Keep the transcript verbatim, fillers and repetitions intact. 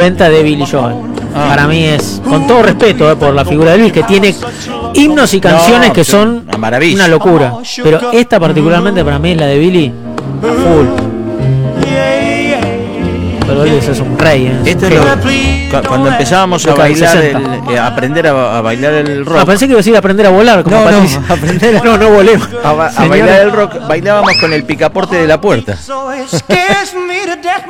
noventa de Billy Joel. Ah. Para mí es, con todo respeto eh, por la figura de Billy, que tiene himnos y canciones no, que son una maravilla, una locura. Pero esta particularmente para mí es la de Billy a full. Pero él es un rey. ¿eh? Esto es lo, cuando empezábamos a bailar, el, eh, a aprender a, a bailar el rock. Ah, pensé que iba a decir aprender a volar. Como no, no, aprender a, no, no volé. A, a bailar el rock, bailábamos con el picaporte de la puerta.